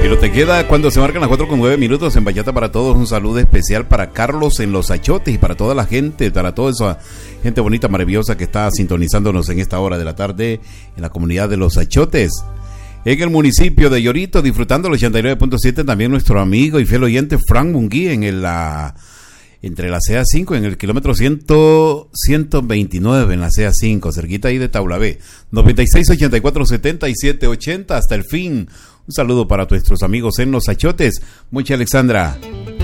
Pero te queda cuando se marcan las 4:09 en Bachata para Todos. Un saludo especial para Carlos en Los Achotes y para toda la gente, para toda esa gente bonita, maravillosa que está sintonizándonos en esta hora de la tarde en la comunidad de Los Achotes. En el municipio de Llorito, disfrutando el 89.7, también nuestro amigo y fiel oyente Frank Munguí entre la CA5, en el kilómetro 129, en la CA5, cerquita ahí de Taula B. 96 84 77 80 hasta el fin. Un saludo para nuestros amigos en Los Achotes. Mucha Alexandra.